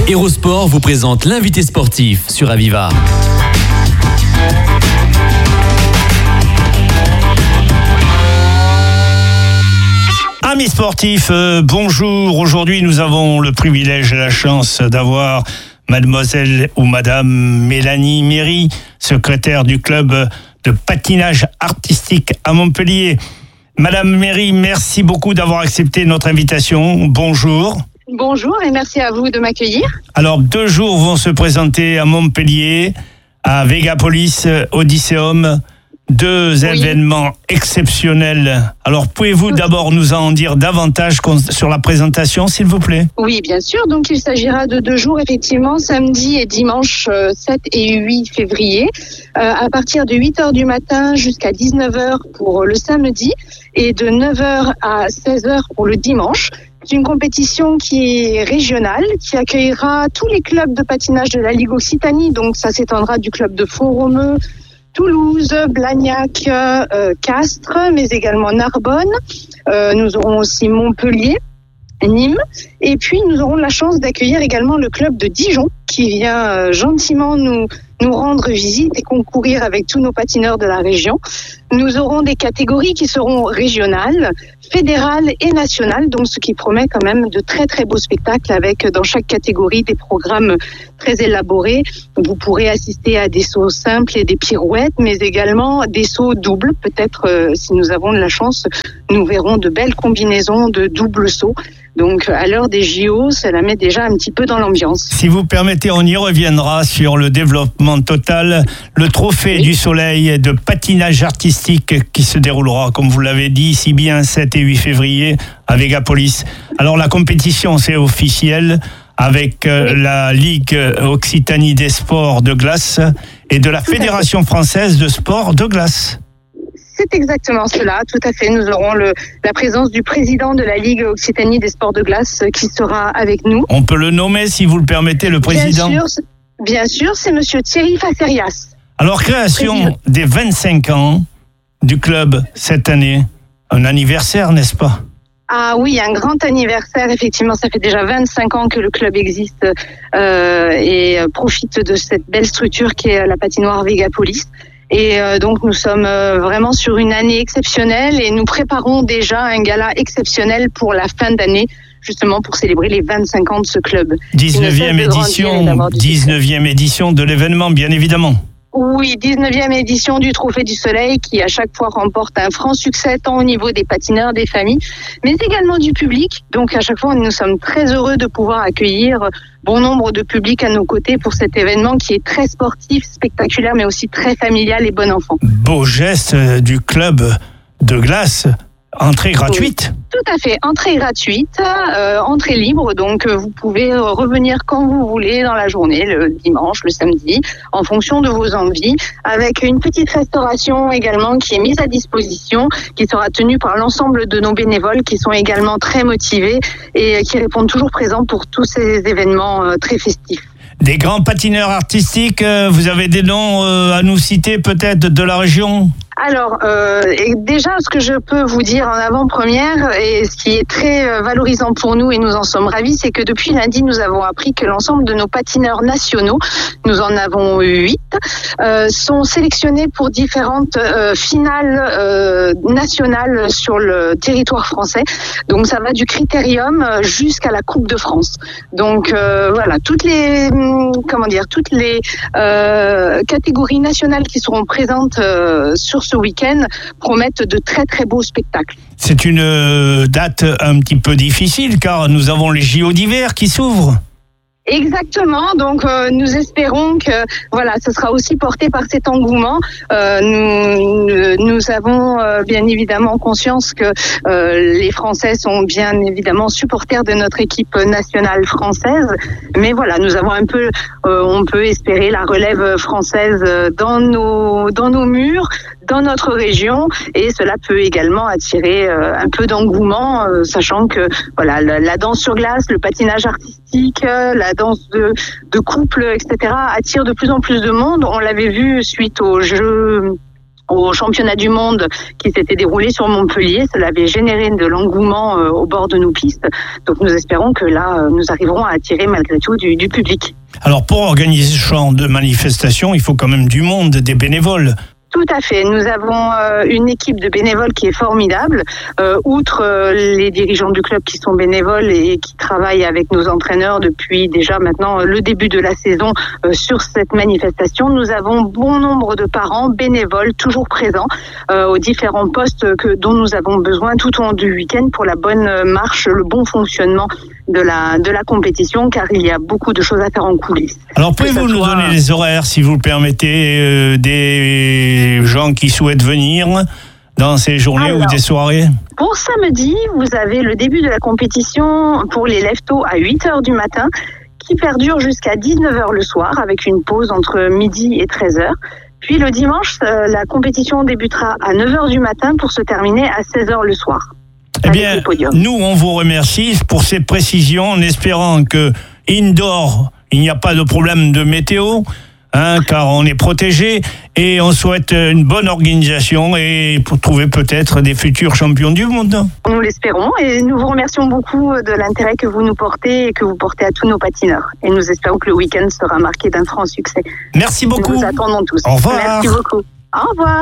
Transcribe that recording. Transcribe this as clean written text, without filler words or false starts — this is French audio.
Hérosport vous présente l'invité sportif sur Aviva. Amis sportifs, bonjour. Aujourd'hui, nous avons le privilège et la chance d'avoir mademoiselle ou madame Mélanie Méry, secrétaire du club de patinage artistique à Montpellier. Madame Méry, merci beaucoup d'avoir accepté notre invitation. Bonjour. Bonjour et merci à vous de m'accueillir. Alors, 2 jours vont se présenter à Montpellier, à Vegapolis, Odysseum. 2 événements exceptionnels. Alors, pouvez-vous d'abord nous en dire davantage sur la présentation, s'il vous plaît ? Oui, bien sûr. Donc, il s'agira de 2 jours, effectivement, samedi et dimanche 7 et 8 février, à partir de 8h du matin jusqu'à 19h pour le samedi et de 9h à 16h pour le dimanche. C'est une compétition qui est régionale, qui accueillera tous les clubs de patinage de la Ligue Occitanie. Donc, ça s'étendra du club de Font-Romeu, Toulouse, Blagnac, Castres, mais également Narbonne. Nous aurons aussi Montpellier, Nîmes. Et puis, nous aurons la chance d'accueillir également le club de Dijon qui vient gentiment nous rendre visite et concourir avec tous nos patineurs de la région. Nous aurons des catégories qui seront régionales, fédérales et nationales, donc ce qui promet quand même de très très beaux spectacles avec dans chaque catégorie des programmes très élaborés. Vous pourrez assister à des sauts simples et des pirouettes, mais également des sauts doubles. Peut-être si nous avons de la chance, nous verrons de belles combinaisons de doubles sauts. Donc, à l'heure des JO, cela met déjà un petit peu dans l'ambiance. Si vous permettez, on y reviendra sur le développement total. Le trophée du soleil de patinage artistique qui se déroulera, comme vous l'avez dit, si bien 7 et 8 février à Vegapolis. Alors, la compétition, c'est officiel avec la Ligue Occitanie des sports de glace et de la Fédération française de sport de glace. C'est exactement cela, tout à fait. Nous aurons la présence du président de la Ligue Occitanie des sports de glace qui sera avec nous. On peut le nommer, si vous le permettez, le président ? Bien sûr, c'est monsieur Thierry Facerias. Alors, création des 25 ans du club cette année. Un anniversaire, n'est-ce pas ? Ah oui, un grand anniversaire. Effectivement, ça fait déjà 25 ans que le club existe et profite de cette belle structure qui est la patinoire Vegapolis. Et donc nous sommes vraiment sur une année exceptionnelle et nous préparons déjà un gala exceptionnel pour la fin d'année, justement pour célébrer les 25 ans de ce club. 19e édition de l'événement, bien évidemment. Oui, 19e édition du Trophée du Soleil qui à chaque fois remporte un franc succès tant au niveau des patineurs, des familles, mais également du public. Donc à chaque fois, nous sommes très heureux de pouvoir accueillir bon nombre de publics à nos côtés pour cet événement qui est très sportif, spectaculaire, mais aussi très familial et bon enfant. Beau geste du club de glace. Entrée gratuite ? Oui, tout à fait, entrée gratuite, entrée libre, donc vous pouvez revenir quand vous voulez dans la journée, le dimanche, le samedi, en fonction de vos envies, avec une petite restauration également qui est mise à disposition, qui sera tenue par l'ensemble de nos bénévoles qui sont également très motivés et qui répondent toujours présents pour tous ces événements très festifs. Des grands patineurs artistiques, vous avez des noms à nous citer peut-être de la région ? Alors, déjà, ce que je peux vous dire en avant-première, et ce qui est très valorisant pour nous, et nous en sommes ravis, c'est que depuis lundi, nous avons appris que l'ensemble de nos patineurs nationaux, nous en avons 8, sont sélectionnés pour différentes finales nationales sur le territoire français. Donc, ça va du critérium jusqu'à la Coupe de France. Donc, voilà, toutes les catégories nationales qui seront présentes sur ce week-end promettent de très très beaux spectacles. C'est une date un petit peu difficile car nous avons les JO d'hiver qui s'ouvrent. Exactement, donc nous espérons que ce sera aussi porté par cet engouement. Nous avons bien évidemment conscience que les Français sont bien évidemment supporters de notre équipe nationale française, mais nous avons on peut espérer la relève française dans nos murs, dans notre région, et cela peut également attirer un peu d'engouement, sachant que la danse sur glace, le patinage artistique, la danse de couple, etc., attire de plus en plus de monde. On l'avait vu suite aux Jeux au championnat du monde qui s'était déroulé sur Montpellier. Cela avait généré de l'engouement au bord de nos pistes. Donc nous espérons que là, nous arriverons à attirer malgré tout du public. Alors pour organiser ce genre de manifestation, il faut quand même du monde, des bénévoles. Tout à fait. Nous avons une équipe de bénévoles qui est formidable. Outre les dirigeants du club qui sont bénévoles et qui travaillent avec nos entraîneurs depuis déjà maintenant le début de la saison sur cette manifestation, nous avons bon nombre de parents bénévoles toujours présents aux différents postes dont nous avons besoin tout au long du week-end pour la bonne marche, le bon fonctionnement de la compétition, car il y a beaucoup de choses à faire en coulisses. Alors pouvez-vous nous donner les horaires, si vous le permettez, des gens qui souhaitent venir dans ces journées ou des soirées? Pour samedi, vous avez le début de la compétition pour les lève-tôt à 8h du matin, qui perdure jusqu'à 19h le soir, avec une pause entre midi et 13h. Puis le dimanche, la compétition débutera à 9h du matin pour se terminer à 16h le soir. Eh bien, nous, on vous remercie pour ces précisions, en espérant que indoor, il n'y a pas de problème de météo, car on est protégé, et on souhaite une bonne organisation et pour trouver peut-être des futurs champions du monde. Nous l'espérons, et nous vous remercions beaucoup de l'intérêt que vous nous portez et que vous portez à tous nos patineurs. Et nous espérons que le week-end sera marqué d'un franc succès. Merci beaucoup. Nous vous attendons tous. Au revoir. Merci beaucoup. Au revoir.